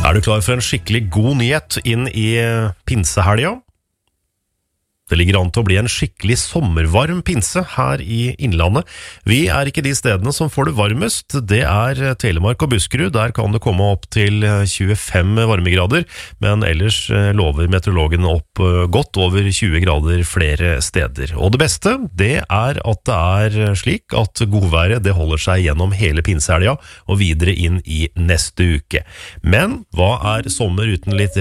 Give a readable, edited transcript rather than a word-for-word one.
Er du klar for en skikkelig god nyhet inn i pinsehelga? Det ligger an til å bli en skikkelig sommervarm pinse her i Innlandet. Vi er ikke de stedene som får det varmest. Det er Telemark og Buskerud. Der kan det komme opp til 25 varmegrader, men ellers lover meteorologen opp godt over 20 grader flere steder. Og det beste, det er at det er slik at godværet det holder seg gjennom hele pinsehelga og videre inn i neste uke. Men hva er sommer uten litt